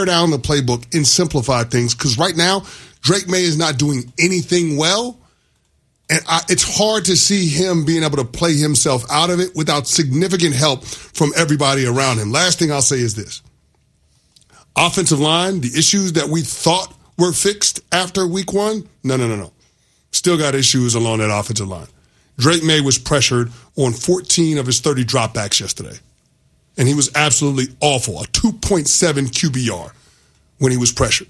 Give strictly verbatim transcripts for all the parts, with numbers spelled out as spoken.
pare down the playbook and simplify things, because right now, Drake Maye is not doing anything well, and I, it's hard to see him being able to play himself out of it without significant help from everybody around him. Last thing I'll say is this. Offensive line, the issues that we thought were fixed after week one, no, no, no, no. Still got issues along that offensive line. Drake Maye was pressured on fourteen of his thirty dropbacks yesterday. And he was absolutely awful, a two point seven Q B R when he was pressured.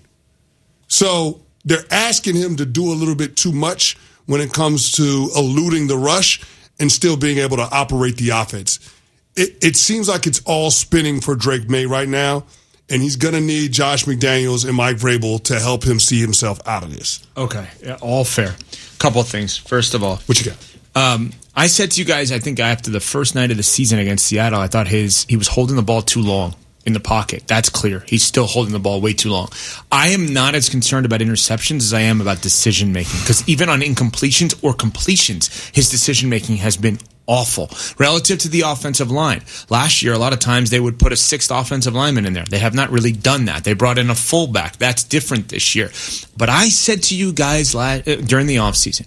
So they're asking him to do a little bit too much when it comes to eluding the rush and still being able to operate the offense. It, it seems like it's all spinning for Drake Maye right now, and he's going to need Josh McDaniels and Mike Vrabel to help him see himself out of this. Okay, yeah, all fair. Couple of things. First of all, what you got? Um, I said to you guys, I think after the first night of the season against Seattle, I thought his he was holding the ball too long in the pocket. That's clear. He's still holding the ball way too long. I am not as concerned about interceptions as I am about decision making, because even on incompletions or completions, his decision making has been awful relative to the offensive line. Last year, a lot of times they would put a sixth offensive lineman in there. They have not really done that. They brought in a fullback. That's different this year. But I said to you guys last, during the offseason,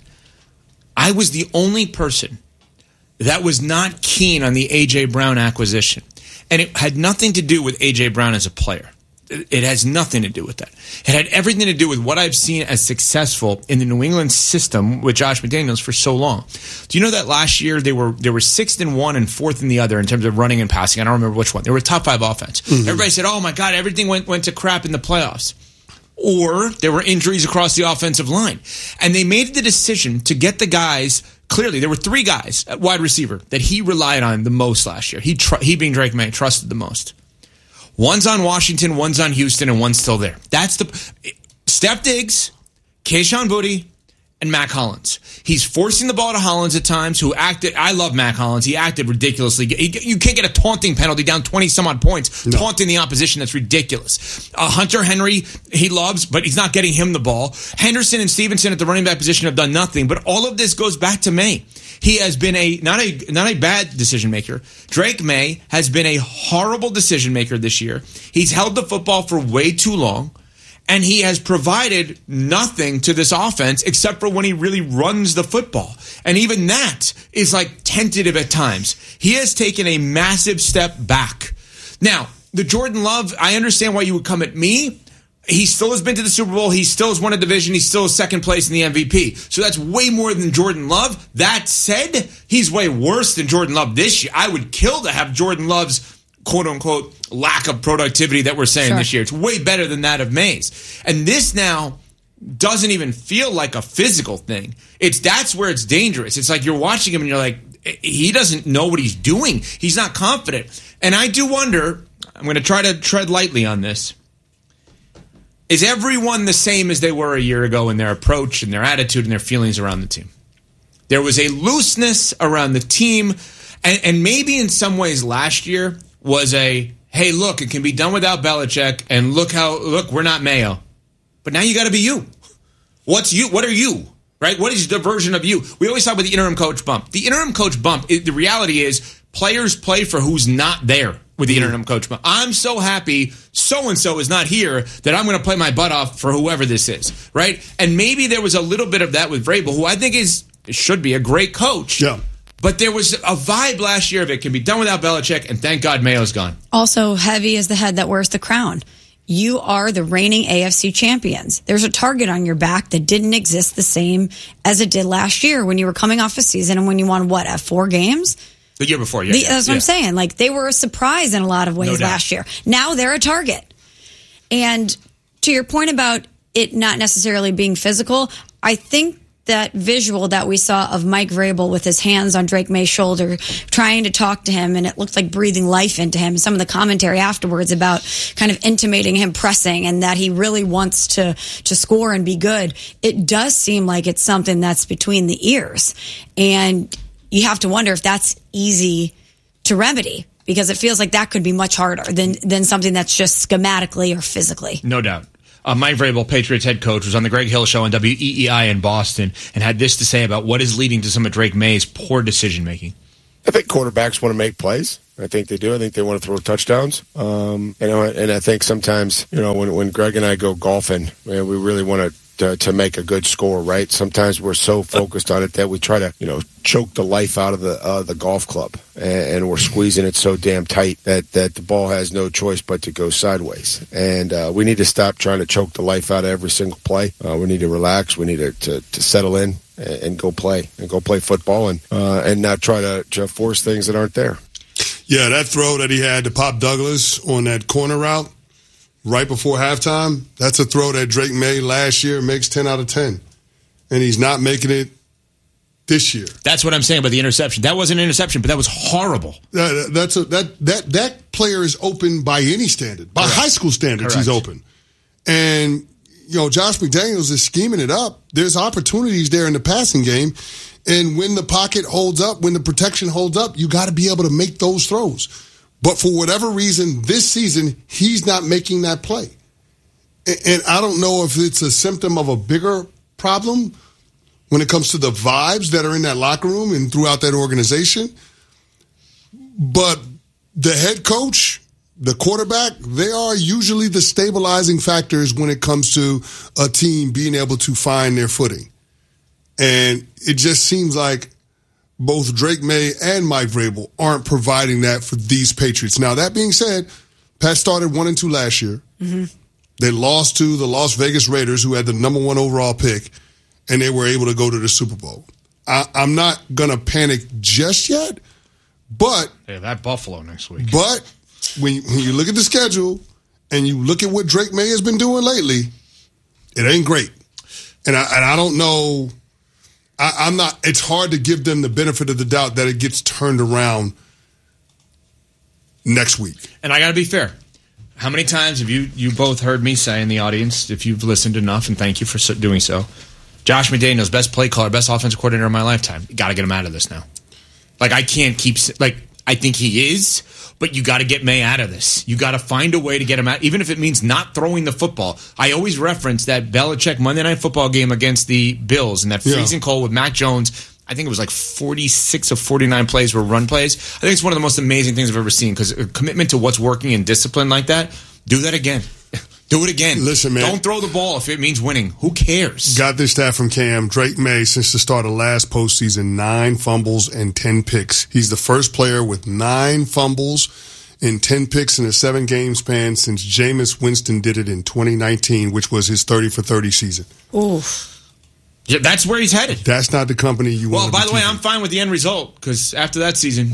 I was the only person that was not keen on the A J. Brown acquisition. And it had nothing to do with A J. Brown as a player. It has nothing to do with that. It had everything to do with what I've seen as successful in the New England system with Josh McDaniels for so long. Do you know that last year they were they were sixth in one and fourth in the other in terms of running and passing? I don't remember which one. They were a top five offense. Mm-hmm. Everybody said, oh my God, everything went, went to crap in the playoffs. Or there were injuries across the offensive line. And they made the decision to get the guys, clearly there were three guys at wide receiver that he relied on the most last year. He, tr- he being Drake Maye, trusted the most. One's on Washington, one's on Houston, and one's still there. That's the Steph Diggs, Kayshon Boutte, and Mac Hollins. He's forcing the ball to Hollins at times, who acted, I love Mac Hollins, he acted ridiculously. He, you can't get a taunting penalty down twenty-some-odd points, no. Taunting the opposition, that's ridiculous. Uh, Hunter Henry, he loves, but he's not getting him the ball. Henderson and Stevenson at the running back position have done nothing, but all of this goes back to Maye. He has been a not a not a bad decision maker. Drake Maye has been a horrible decision maker this year. He's held the football for way too long, and he has provided nothing to this offense except for when he really runs the football. And even that is like tentative at times. He has taken a massive step back. Now, the Jordan Love, I understand why you would come at me. He still has been to the Super Bowl. He still has won a division. He's still second place in the M V P. So that's way more than Jordan Love. That said, he's way worse than Jordan Love this year. I would kill to have Jordan Love's quote-unquote lack of productivity that we're saying sure. this year. It's way better than that of Maye's. And this now doesn't even feel like a physical thing. It's that's where it's dangerous. It's like you're watching him and you're like, he doesn't know what he's doing. He's not confident. And I do wonder, I'm going to try to tread lightly on this, is everyone the same as they were a year ago in their approach and their attitude and their feelings around the team? There was a looseness around the team, and, and maybe in some ways last year was a, hey, look, it can be done without Belichick, and look how, look, we're not Mayo. But now you got to be you. What's you? What are you? Right? What is the version of you? We always talk about the interim coach bump. The interim coach bump, it, the reality is players play for who's not there with the interim coach bump. I'm so happy so-and-so is not here that I'm going to play my butt off for whoever this is, right? And maybe there was a little bit of that with Vrabel, who I think is should be a great coach. Yeah. But there was a vibe last year of it can be done without Belichick, and thank God Mayo's gone. Also, heavy is the head that wears the crown. You are the reigning A F C champions. There's a target on your back that didn't exist the same as it did last year when you were coming off a season and when you won, what, at four games? The year before, yeah. The, yeah that's what yeah. I'm saying. Like, they were a surprise in a lot of ways no last year. Now they're a target. And to your point about it not necessarily being physical, I think that visual that we saw of Mike Vrabel with his hands on Drake Maye's shoulder, trying to talk to him, and it looked like breathing life into him. Some of the commentary afterwards about kind of intimating him pressing and that he really wants to, to score and be good. It does seem like it's something that's between the ears. And you have to wonder if that's easy to remedy, because it feels like that could be much harder than, than something that's just schematically or physically. No doubt. Uh, Mike Vrabel, Patriots head coach, was on the Greg Hill Show on W E E I in Boston and had this to say about what is leading to some of Drake Maye's poor decision-making. I think quarterbacks want to make plays. I think they do. I think they want to throw touchdowns. Um, you know, and I think sometimes, you know, when, when Greg and I go golfing, man, we really want to To, to make a good score, right? Sometimes we're so focused on it that we try to, you know, choke the life out of the uh, the golf club, and, and we're squeezing it so damn tight that, that the ball has no choice but to go sideways. And uh, we need to stop trying to choke the life out of every single play. Uh, we need to relax. We need to, to, to settle in and, and go play and go play football and uh, and not try to, to force things that aren't there. Yeah, that throw that he had to Pop Douglas on that corner route right before halftime, that's a throw that Drake made last year, makes ten out of ten. And he's not making it this year. That's what I'm saying about the interception. That wasn't an interception, but that was horrible. That, that's a, that that that player is open by any standard. By Correct. High school standards, Correct. He's open. And, you know, Josh McDaniels is scheming it up. There's opportunities there in the passing game. And when the pocket holds up, when the protection holds up, you got to be able to make those throws. But for whatever reason, this season, he's not making that play. And I don't know if it's a symptom of a bigger problem when it comes to the vibes that are in that locker room and throughout that organization. But the head coach, the quarterback, they are usually the stabilizing factors when it comes to a team being able to find their footing. And it just seems like both Drake May and Mike Vrabel aren't providing that for these Patriots. Now, that being said, Pat started one and two last year. Mm-hmm. They lost to the Las Vegas Raiders, who had the number one overall pick, and they were able to go to the Super Bowl. I, I'm not going to panic just yet, but... Yeah, that Buffalo next week. But when, when you look at the schedule and you look at what Drake May has been doing lately, it ain't great. And I, and I don't know... I, I'm not. It's hard to give them the benefit of the doubt that it gets turned around next week. And I got to be fair. How many times have you you both heard me say in the audience, if you've listened enough, and thank you for doing so, Josh McDaniels, best play caller, best offensive coordinator of my lifetime. You got to get him out of this now. Like I can't keep like I think he is. But you got to get May out of this. You got to find a way to get him out, even if it means not throwing the football. I always reference that Belichick Monday Night Football game against the Bills and that freezing yeah. cold with Mac Jones. I think it was like forty-six of forty-nine plays were run plays. I think it's one of the most amazing things I've ever seen because a commitment to what's working and discipline like that, do that again. Do it again. Listen, man. Don't throw the ball if it means winning. Who cares? Got this stat from Cam. Drake May, since the start of last postseason, nine fumbles and ten picks. He's the first player with nine fumbles and ten picks in a seven-game span since Jameis Winston did it in twenty nineteen, which was his thirty for thirty season. Oof. Yeah, that's where he's headed. That's not the company you well, want to Well, by the way, keeping. I'm fine with the end result because after that season,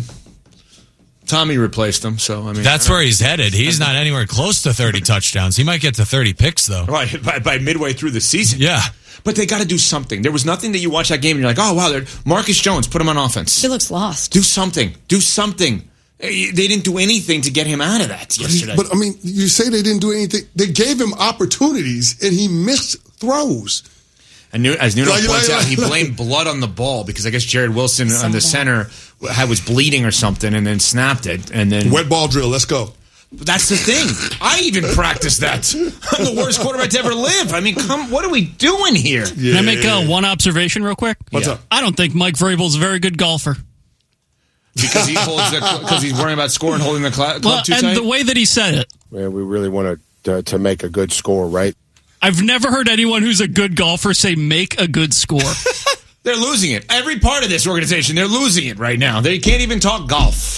Tommy replaced him. So I mean, that's I where he's headed. He's not anywhere close to thirty touchdowns. He might get to thirty picks, though. Right, by, by midway through the season. Yeah. But they got to do something. There was nothing that you watch that game and you're like, oh, wow, Marcus Jones, put him on offense. He looks lost. Do something. Do something. They didn't do anything to get him out of that yesterday. But, I mean, you say they didn't do anything. They gave him opportunities, and he missed throws. And as Nuno like, points like, out, he like, blamed blood on the ball because I guess Jared Wilson on the that. center had, was bleeding or something and then snapped it. And then wet ball drill, let's go. That's the thing. I even practiced that. I'm the worst quarterback to ever live. I mean, come, what are we doing here? Yeah. Can I make uh, one observation real quick? What's yeah. up? I don't think Mike Vrabel's a very good golfer. Because he holds the, because he's worrying about scoring, holding the club well, too and tight? the way that he said it. Man, we really want to uh, to make a good score, right? I've never heard anyone who's a good golfer say make a good score. They're losing it. Every part of this organization, they're losing it right now. They can't even talk golf.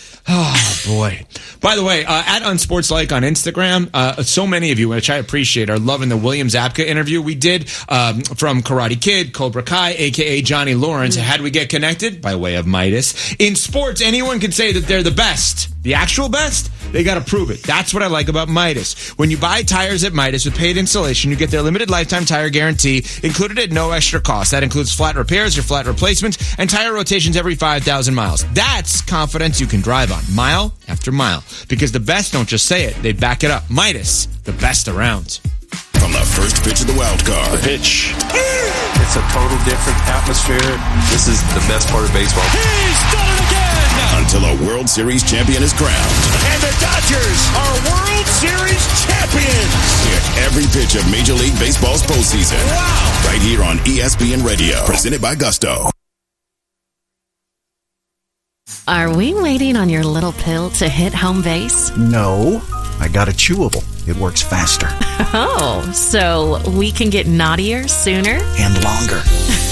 Oh, boy. By the way, uh, at Unsportslike on Instagram, uh, so many of you, which I appreciate, are loving the William Zabka interview we did um, from Karate Kid, Cobra Kai, a k a. Johnny Lawrence. Mm. How'd we get connected? By way of Midas. In sports, anyone can say that they're the best. The actual best? They got to prove it. That's what I like about Midas. When you buy tires at Midas with paid installation, you get their limited lifetime tire guarantee included at no extra cost. That includes flat repairs or flat replacements and tire rotations every five thousand miles. That's confidence you can drive on, mile after mile. Because the best don't just say it, they back it up. Midas, the best around. From the first pitch of the wild card. The pitch. It's a total different atmosphere. This is the best part of baseball. He's done it again! Until a World Series champion is crowned. And the Dodgers are World Series champions! Hear every pitch of Major League Baseball's postseason. Wow! Right here on E S P N Radio. Presented by Gusto. Are we waiting on your little pill to hit home base? No, I got a chewable. It works faster. Oh, so we can get naughtier sooner? And longer.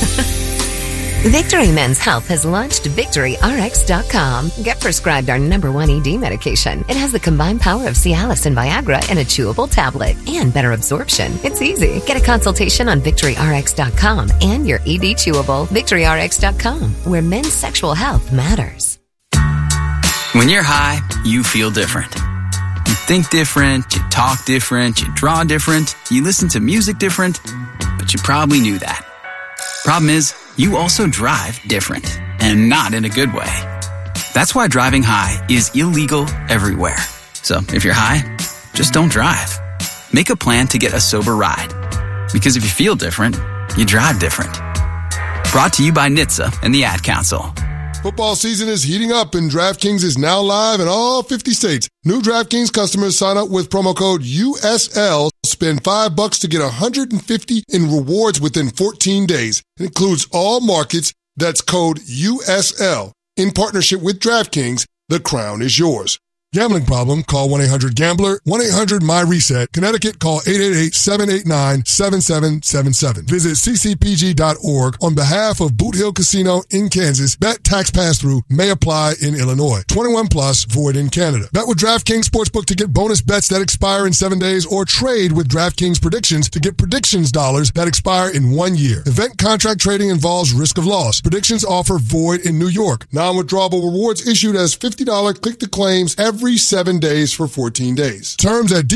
Victory Men's Health has launched Victory R X dot com. Get prescribed our number one E D medication. It has the combined power of Cialis and Viagra in a chewable tablet and better absorption. It's easy. Get a consultation on Victory R X dot com and your E D chewable. Victory R X dot com, where men's sexual health matters. When you're high, you feel different. You think different, you talk different, you draw different, you listen to music different, but you probably knew that. Problem is, you also drive different, and not in a good way. That's why driving high is illegal everywhere. So if you're high, just don't drive. Make a plan to get a sober ride. Because if you feel different, you drive different. Brought to you by N H T S A and the Ad Council. Football season is heating up, and DraftKings is now live in all fifty states. New DraftKings customers sign up with promo code U S L. Spend five bucks to get one hundred fifty in rewards within fourteen days. It includes all markets. That's code U S L. In partnership with DraftKings, the crown is yours. Gambling problem? Call one eight hundred gambler. one eight hundred my reset. Connecticut, call eight eight eight, seven eight nine, seven seven seven seven. Visit c c p g dot org on behalf of Boot Hill Casino in Kansas. Bet tax pass-through may apply in Illinois. twenty-one plus, void in Canada. Bet with DraftKings Sportsbook to get bonus bets that expire in seven days, or trade with DraftKings Predictions to get predictions dollars that expire in one year. Event contract trading involves risk of loss. Predictions offer void in New York. Non-withdrawable rewards issued as fifty dollars click-to-claims every Every seven days for fourteen days. Terms at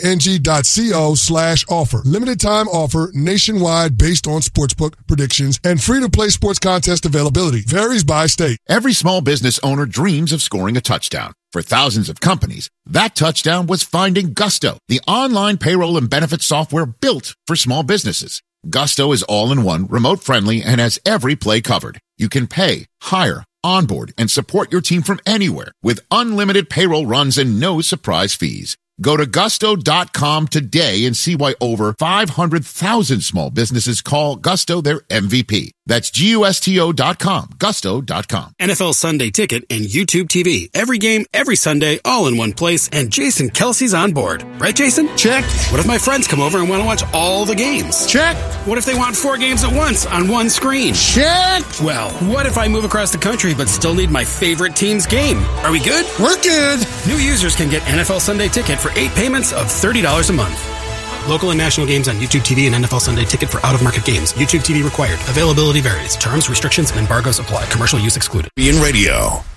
dkng.co slash offer. Limited time offer nationwide based on sportsbook predictions and free to play sports contest availability. Varies by state. Every small business owner dreams of scoring a touchdown. For thousands of companies, that touchdown was finding Gusto, the online payroll and benefits software built for small businesses. Gusto is all in one, remote friendly, and has every play covered. You can pay, hire, onboard, and support your team from anywhere with unlimited payroll runs and no surprise fees. Go to gusto dot com today and see why over five hundred thousand small businesses call Gusto their M V P. That's G U S T O dot com, gusto dot com. N F L Sunday Ticket and YouTube T V. Every game, every Sunday, all in one place, and Jason Kelsey's on board. Right, Jason? Check. What if my friends come over and want to watch all the games? Check. What if they want four games at once on one screen? Check. Well, what if I move across the country but still need my favorite team's game? Are we good? We're good. New users can get N F L Sunday Ticket for eight payments of thirty dollars a month. Local and national games on YouTube T V and N F L Sunday Ticket for out-of-market games. YouTube T V required. Availability varies. Terms, restrictions, and embargoes apply. Commercial use excluded. Being radio.